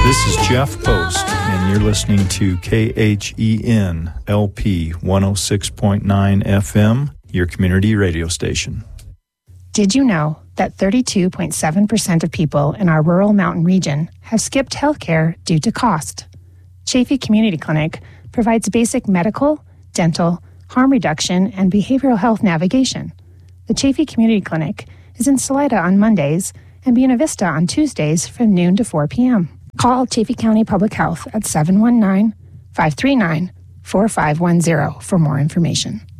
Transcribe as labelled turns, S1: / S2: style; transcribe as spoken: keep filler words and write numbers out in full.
S1: This is Jeff Post, and you're listening to K H E N L P one oh six point nine F M, your community radio station.
S2: Did you know that thirty-two point seven percent of people in our rural mountain region have skipped healthcare due to cost? Chaffee Community Clinic provides basic medical, dental, harm reduction, and behavioral health navigation. The Chaffee Community Clinic is in Salida on Mondays and Buena Vista on Tuesdays from noon to four p.m. Call Chaffee County Public Health at seven one nine, five three nine, four five one zero for more information.